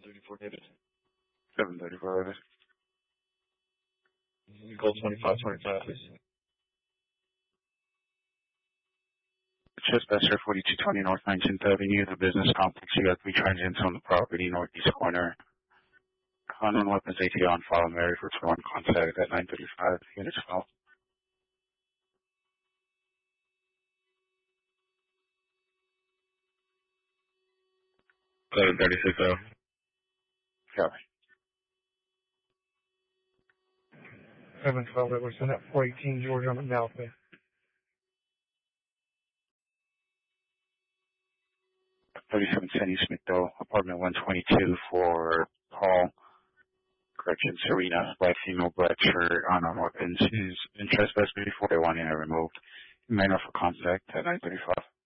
734 David. 734 David. You call 2525, please. Trespasser 4220 North 19th Avenue, the business complex. You got 3 transients on the property, northeast corner. Unknown weapons ATO on file. Mary for 1 contact at 935, unit 12. 736 Copy. 712 Edwardson at 418 George on Amalfi. 3710 East McDowell, apartment 122 for Paul. Correction, Serena, black female, black shirt, unknown weapons. Who's in trespass before they want him removed. You may know for contact at 935.